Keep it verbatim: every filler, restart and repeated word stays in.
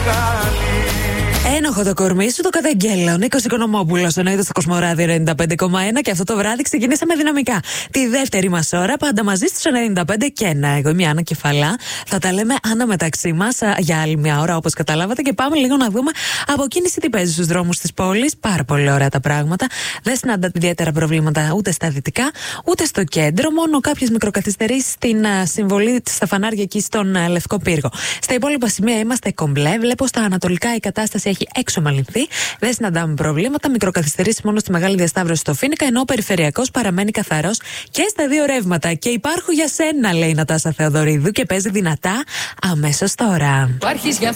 Ένοχο το κορμί σου, το καταγγέλλω. Νίκος Οικονομόπουλος, εννοείται στο Κοσμοράδιο ενενήντα πέντε κόμμα ένα και αυτό το βράδυ ξεκινήσαμε δυναμικά. Τη δεύτερη μας ώρα, πάντα μαζί στους ενενήντα πέντε και ένα. Εγώ είμαι η Άννα Κεφαλά. Θα τα λέμε Άννα μεταξύ μας για άλλη μια ώρα, όπως καταλάβατε. Και πάμε λίγο να δούμε από κίνηση τι παίζει στους δρόμους της πόλης. Πάρα πολύ ωραία τα πράγματα. Δεν συναντάτε ιδιαίτερα προβλήματα ούτε στα δυτικά ούτε στο κέντρο. Μόνο κάποιες μικροκαθυστερήσεις στην συμβολή στα φανάρια εκεί στον Λευκό Πύργο. Στα υπόλοιπα σημεία είμαστε κομπλέ. Βλέπω στα ανατολικά η κατάσταση έχει εξομαλυνθεί. Δεν συναντάμε προβλήματα. Μικροκαθυστερήσεις μόνο στη Μεγάλη Διασταύρωση στο Φοίνικα, ενώ ο περιφερειακός παραμένει καθαρός και στα δύο ρεύματα. Και υπάρχω για σένα, λέει η Νατάσα Θεοδωρίδου, και παίζει δυνατά αμέσως τώρα. Υπάρχεις για